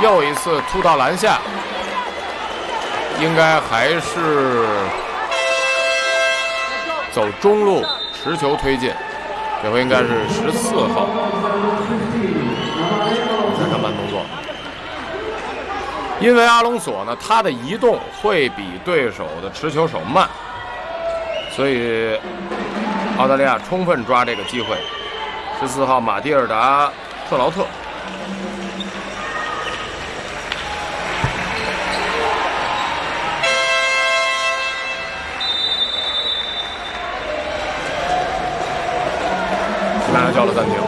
又一次突到篮下，应该还是走中路持球推进，这回应该是14号。再看慢动作，因为阿隆索呢，他的移动会比对手的持球手慢，所以澳大利亚充分抓这个机会。14号马蒂尔达特劳特。刚才叫了暂停。